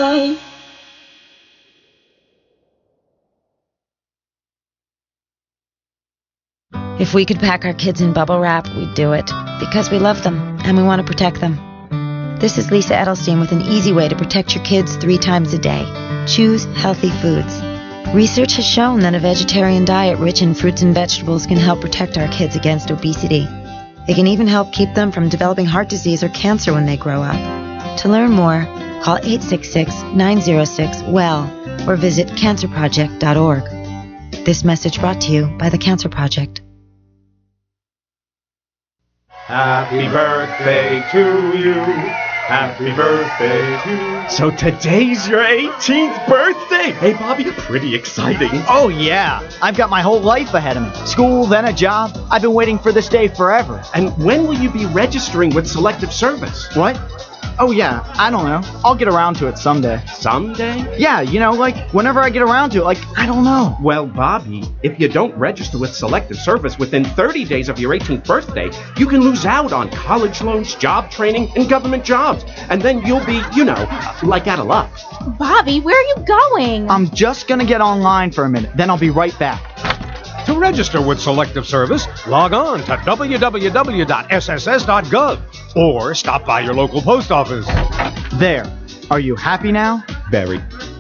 love. If we could pack our kids in bubble wrap, we'd do it, because we love them and we want to protect them. This is Lisa Edelstein with an easy way to protect your kids 3 times a day. Choose healthy foods. Research has shown that a vegetarian diet rich in fruits and vegetables can help protect our kids against obesity. It can even help keep them from developing heart disease or cancer when they grow up. To learn more, call 866-906-WELL or visit cancerproject.org. This message brought to you by the Cancer Project. Happy birthday to you. Happy birthday to you. So today's your 18th birthday. Hey, Bobby, pretty exciting. Oh, yeah. I've got my whole life ahead of me. School, then a job. I've been waiting for this day forever. And when will you be registering with Selective Service? What? Oh, yeah. I don't know. I'll get around to it someday. Someday? Yeah, whenever I get around to it, I don't know. Well, Bobby, if you don't register with Selective Service within 30 days of your 18th birthday, you can lose out on college loans, job training, and government jobs. And then you'll be, like out of luck. Bobby, where are you going? I'm just gonna get online for a minute, then I'll be right back. To register with Selective Service, log on to www.sss.gov or stop by your local post office. There. Are you happy now? Very.